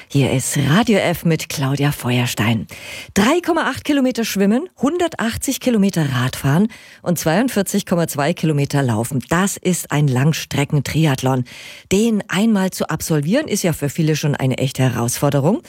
Hier ist Radio F mit Claudia Feuerstein. 3,8 Kilometer schwimmen, 180 Kilometer Radfahren und 42,2 Kilometer laufen. Das ist ein Langstrecken-Triathlon. Den einmal zu absolvieren, ist ja für viele schon eine echte Herausforderung.